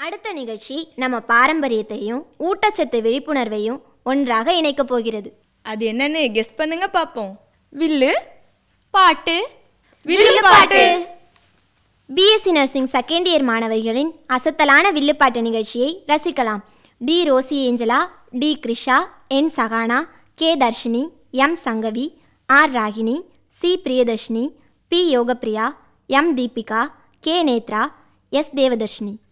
அடுத்த நிகழ்ச்சி நம்ம பாரம்பரியத்தையும் ஊட்டச்சத்து விழிப்புணர்வையும் ஒன்றாக இணைக்கப் போகிறது. அது என்னன்னு கெஸ் பண்ணுங்க பாப்போம். வில்லு பாட்டு. வில்லுப்பாட்டு. பிஎஸ்சி நர்சிங் செகண்ட் இயர் மாணவர்களின் அசத்தலான வில்லுப்பாட்டு நிகழ்ச்சியை ரசிக்கலாம். D Rousey Angela, D Krisha, என் Sahana, K Dharshini, M Sangavi, R Ragini, C Priyadarshini, B Yogapriya, M Deepika, K Nethra, S Devadarshini.